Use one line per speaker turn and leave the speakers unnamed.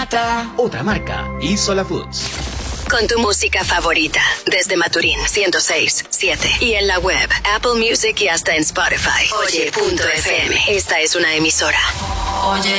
mata.
Otra marca, Isola Foods.
Con tu música favorita, desde Maturín 106.7 y en la web, Apple Music y hasta en Spotify. Oye.fm. Esta es una emisora.
Oye.